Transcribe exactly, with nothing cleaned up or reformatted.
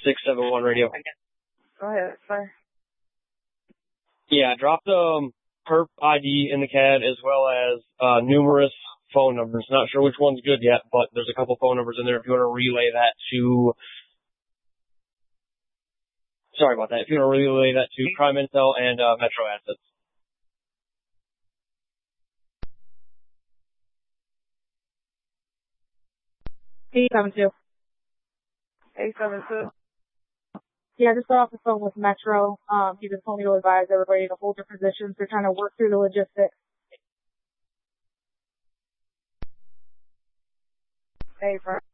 six seven one radio. Go ahead, sir. Yeah, drop the um, perp I D in the C A D as well as uh, numerous phone numbers. Not sure which one's good yet, but there's a couple phone numbers in there if you want to relay that to... Sorry about that. If you want to relay that to Crime Intel and uh, Metro Assets. eight seven two. eight seven two. Yeah, I just got off the phone with Metro. Um, he just told me to advise everybody to hold their positions. They're trying to work through the logistics. Hey, Frank.